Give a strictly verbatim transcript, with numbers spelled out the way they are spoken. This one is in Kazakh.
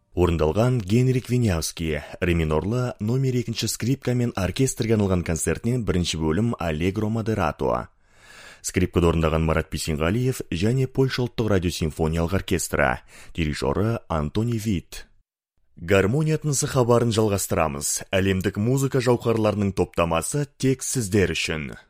Орындалған Генрик Винявский, ре минорлы номер екінші скрипка мен оркестрге арналған концертінен бірінші бөлім Allegro Moderato. Скрипкада орындаған Марат Бейсенғалиев және Польша ұлттық радиосимфониялық оркестрі, дирижері Антони Вит. Гармония тынысы хабарын жалғастырамыз. Әлемдік музыка жауһарларының топтамасы тек сіздер үшін.